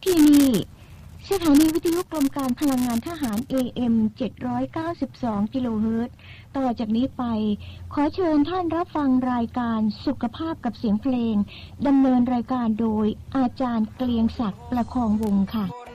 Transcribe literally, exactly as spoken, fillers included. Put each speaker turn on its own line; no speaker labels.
ที่นี่สถานีวิทยุกรมการพลังงานทหาร เอ เอ็ม เจ็ดร้อยเก้าสิบสอง กิโลเฮิรตซ์ต่อจากนี้ไปขอเชิญท่านรับฟังรายการสุขภาพกับเสียงเพลงดำเนินรายการโดยอาจารย์เกลียงศักดิ์ประคองวงศ์ค่ะ